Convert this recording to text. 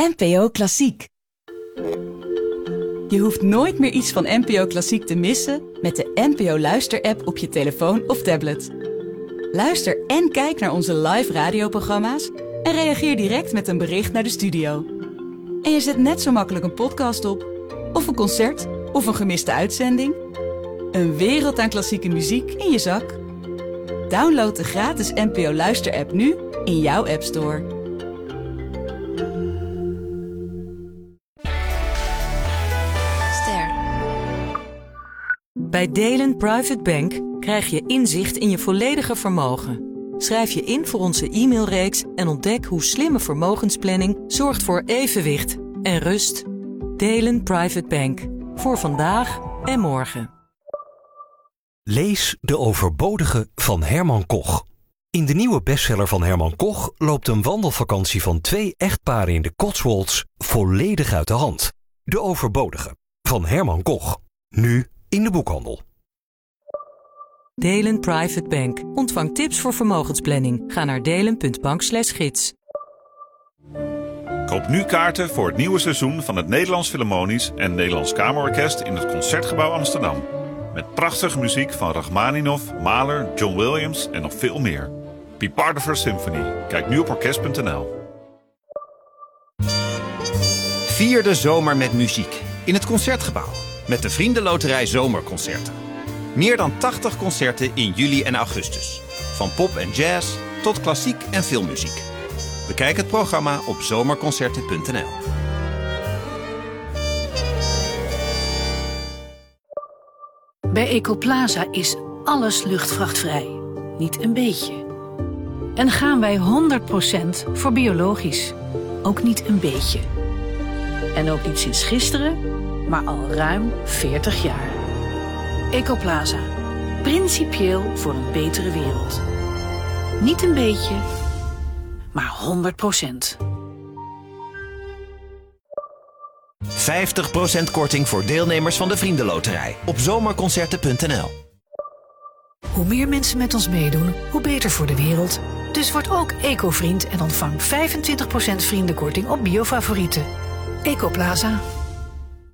NPO Klassiek. Je hoeft nooit meer iets van NPO Klassiek te missen met de NPO Luister-app op je telefoon of tablet. Luister en kijk naar onze live radioprogramma's en reageer direct met een bericht naar de studio. En je zet net zo makkelijk een podcast op, of een concert, of een gemiste uitzending. Een wereld aan klassieke muziek in je zak. Download de gratis NPO Luister-app nu in jouw App Store. Bij Delen Private Bank krijg je inzicht in je volledige vermogen. Schrijf je in voor onze e-mailreeks en ontdek hoe slimme vermogensplanning zorgt voor evenwicht en rust. Delen Private Bank. Voor vandaag en morgen. Lees De Overbodige van Herman Koch. In de nieuwe bestseller van Herman Koch loopt een wandelvakantie van 2 echtparen in de Cotswolds volledig uit de hand. De Overbodige van Herman Koch. Nu in de boekhandel. Delen Private Bank. Ontvang tips voor vermogensplanning. Ga naar delen.bank/gids. Koop nu kaarten voor het nieuwe seizoen van het Nederlands Philharmonisch en Nederlands Kamerorkest in het Concertgebouw Amsterdam. Met prachtige muziek van Rachmaninoff, Mahler, John Williams en nog veel meer. Be part of our symphony. Kijk nu op orkest.nl. Vier de zomer met muziek in het Concertgebouw met de Vriendenloterij Zomerconcerten. Meer dan 80 concerten in juli en augustus. Van pop en jazz tot klassiek en filmmuziek. Bekijk het programma op zomerconcerten.nl. Bij Ecoplaza is alles luchtvrachtvrij. Niet een beetje. En gaan wij 100% voor biologisch. Ook niet een beetje. En ook niet sinds gisteren, maar al ruim 40 jaar. Ecoplaza. Principieel voor een betere wereld. Niet een beetje, maar 100%. 50% korting voor deelnemers van de Vriendenloterij op zomerconcerten.nl. Hoe meer mensen met ons meedoen, hoe beter voor de wereld. Dus word ook ecovriend en ontvang 25% vriendenkorting op biofavorieten. Ecoplaza.